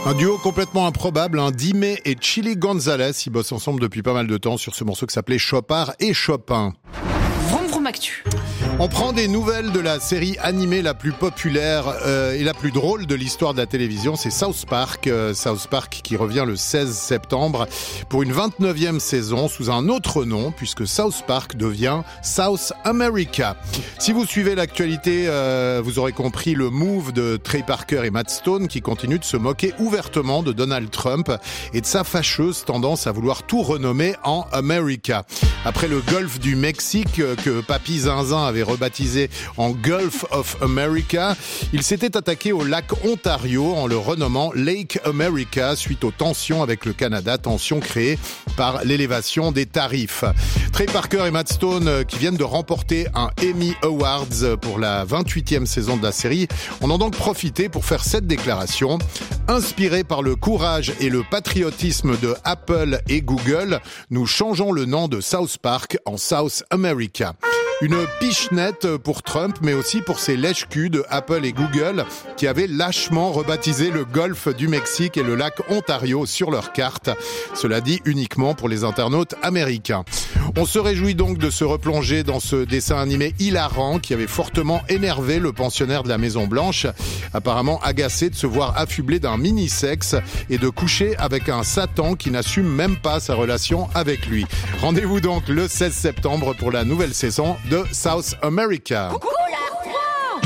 Un duo complètement improbable, Dime et Chili Gonzalez. Ils bossent ensemble depuis pas mal de temps sur ce morceau qui s'appelait Chopard et Chopin. Vroom vroom actu. On prend des nouvelles de la série animée la plus populaire et la plus drôle de l'histoire de la télévision, c'est South Park. South Park qui revient le 16 septembre pour une 29e saison sous un autre nom puisque South Park devient South America. Si vous suivez l'actualité, vous aurez compris le move de Trey Parker et Matt Stone qui continuent de se moquer ouvertement de Donald Trump et de sa fâcheuse tendance à vouloir tout renommer en America. Après le golfe du Mexique que Papy Zinzin avait rebaptisé en Gulf of America, il s'était attaqué au lac Ontario en le renommant Lake America suite aux tensions avec le Canada, tensions créées par l'élévation des tarifs. Trey Parker et Matt Stone qui viennent de remporter un Emmy Awards pour la 28e saison de la série, on en a donc profité pour faire cette déclaration. Inspiré par le courage et le patriotisme de Apple et Google, nous changeons le nom de South Park en South America. Une pichenette pour Trump, mais aussi pour ses lèche-culs de Apple et Google qui avaient lâchement rebaptisé le golfe du Mexique et le lac Ontario sur leur carte. Cela dit uniquement pour les internautes américains. On se réjouit donc de se replonger dans ce dessin animé hilarant qui avait fortement énervé le pensionnaire de la Maison Blanche, apparemment agacé de se voir affublé d'un mini-sexe et de coucher avec un Satan qui n'assume même pas sa relation avec lui. Rendez-vous donc le 16 septembre pour la nouvelle saison de South America. Coucou.